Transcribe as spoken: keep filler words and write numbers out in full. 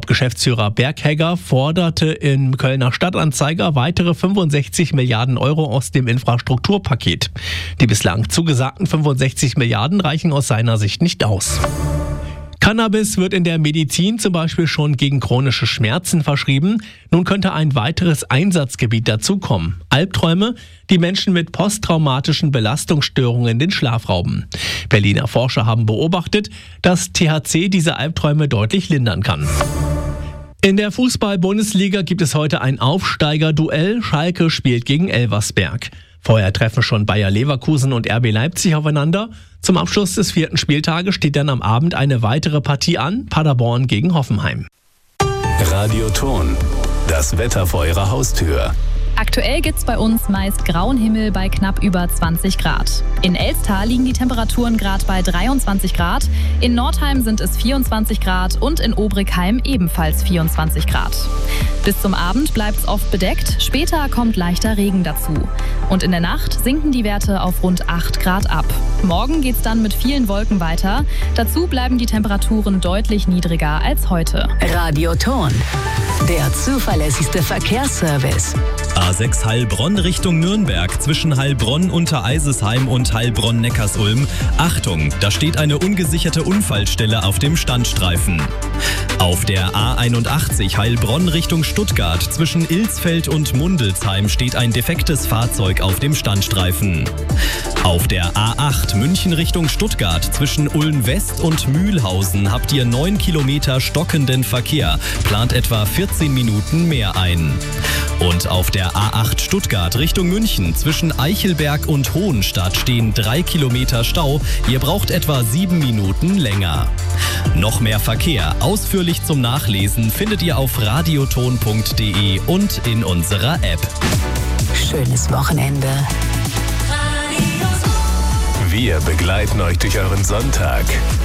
Geschäftsführer Berghegger forderte im Kölner Stadtanzeiger weitere fünfundsechzig Milliarden Euro aus dem Infrastrukturpaket. Die bislang zugesagten fünfundsechzig Milliarden reichen aus seiner Sicht nicht aus. Cannabis wird in der Medizin zum Beispiel schon gegen chronische Schmerzen verschrieben. Nun könnte ein weiteres Einsatzgebiet dazukommen. Albträume, die Menschen mit posttraumatischen Belastungsstörungen den Schlaf rauben. Berliner Forscher haben beobachtet, dass T H C diese Albträume deutlich lindern kann. In der Fußball-Bundesliga gibt es heute ein Aufsteiger-Duell. Schalke spielt gegen Elversberg. Vorher treffen schon Bayer Leverkusen und R B Leipzig aufeinander. Zum Abschluss des vierten Spieltages steht dann am Abend eine weitere Partie an, Paderborn gegen Hoffenheim. Radioton, das Wetter vor Ihrer Haustür. Aktuell gibt's bei uns meist grauen Himmel bei knapp über zwanzig Grad. In Elstal liegen die Temperaturen gerade bei dreiundzwanzig Grad, in Nordheim sind es vierundzwanzig Grad und in Obrigheim ebenfalls vierundzwanzig Grad. Bis zum Abend bleibt's oft bedeckt, später kommt leichter Regen dazu. Und in der Nacht sinken die Werte auf rund acht Grad ab. Morgen geht's dann mit vielen Wolken weiter. Dazu bleiben die Temperaturen deutlich niedriger als heute. Radioton, der zuverlässigste Verkehrsservice. A sechs Heilbronn Richtung Nürnberg zwischen Heilbronn Untereisesheim und Heilbronn-Neckarsulm. Achtung, da steht eine ungesicherte Unfallstelle auf dem Standstreifen. Auf der A einundachtzig Heilbronn Richtung Stuttgart zwischen Ilsfeld und Mundelsheim steht ein defektes Fahrzeug auf dem Standstreifen. Auf der A acht München Richtung Stuttgart zwischen Ulm West und Mühlhausen habt ihr neun Kilometer stockenden Verkehr, plant etwa vierzehn Minuten mehr ein. Und auf der A acht Stuttgart Richtung München zwischen Eichelberg und Hohenstadt stehen drei Kilometer Stau. Ihr braucht etwa sieben Minuten länger. Noch mehr Verkehr, ausführlich zum Nachlesen, findet ihr auf radioton punkt de und in unserer App. Schönes Wochenende. Wir begleiten euch durch euren Sonntag.